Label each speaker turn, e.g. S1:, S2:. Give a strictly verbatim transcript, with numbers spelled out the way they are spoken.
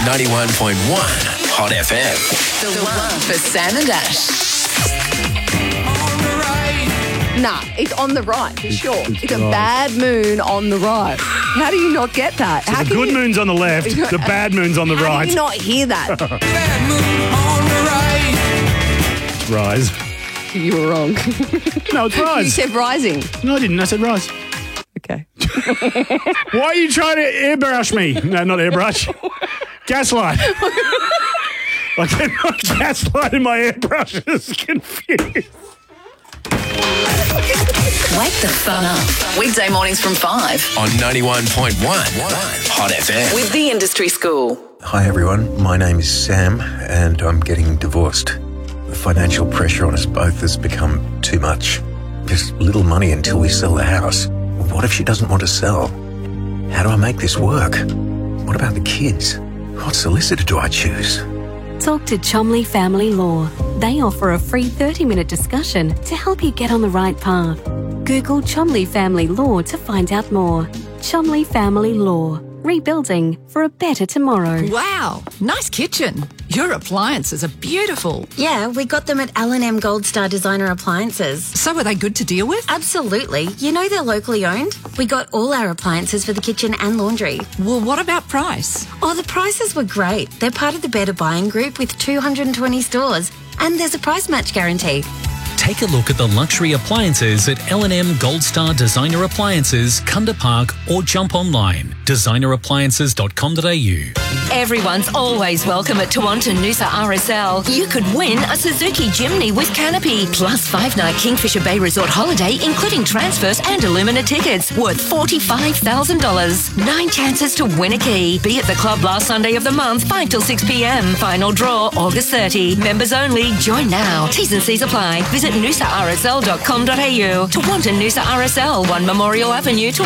S1: ninety-one point one Hot F M.
S2: The one for Sam and Ash. Nah, it's on the right, for sure.
S3: it's
S2: It's a
S3: right.
S2: bad moon on the right. How do you not get that? How
S3: The
S2: can
S3: good
S2: you,
S3: moon's on the left, the bad moon's on the
S2: how
S3: right.
S2: do you not hear that?
S3: Rise.
S2: You were wrong.
S3: No, it's
S2: You
S3: rise.
S2: said rising.
S3: No, I didn't. I said rise.
S2: Okay.
S3: Why are you trying to airbrush me? No, not airbrush. Gaslight. I cannot gaslight in my airbrush. It's confused.
S2: Wake the fun up. Weekday mornings from five.
S1: On ninety-one point one Hot F M.
S2: With the Industry School.
S4: Hi everyone, my name is Sam and I'm getting divorced. The financial pressure on us both has become too much. Just little money until we sell the house. What if she doesn't want to sell? How do I make this work? What about the kids? What solicitor do I choose?
S5: Talk to Chomley Family Law. They offer a free thirty-minute discussion to help you get on the right path. Google Chomley Family Law to find out more. Chomley Family Law. Rebuilding for a better tomorrow.
S6: Wow, nice kitchen. Your appliances are beautiful.
S7: Yeah, we got them at L and M Gold Star Designer Appliances.
S6: So are they good to deal with?
S7: Absolutely. You know they're locally owned. We got all our appliances for the kitchen and laundry.
S6: Well, what about price?
S7: Oh, the prices were great. They're part of the Better Buying Group with two hundred twenty stores. And there's a price match guarantee.
S8: Take a look at the luxury appliances at L and M Gold Star Designer Appliances, Kunda Park, or jump online. designer appliances dot com dot a u.
S9: Everyone's always welcome at Toronto Noosa R S L. You could win a Suzuki Jimny with canopy, plus five-night Kingfisher Bay Resort holiday, including transfers and Illumina tickets, worth forty-five thousand dollars. Nine chances to win a key. Be at the club last Sunday of the month, five till six p.m. Final draw August thirtieth. Members only. Join now. T's and C's apply. Visit noosa r s l dot com dot a u. Toronto Noosa R S L, one Memorial Avenue,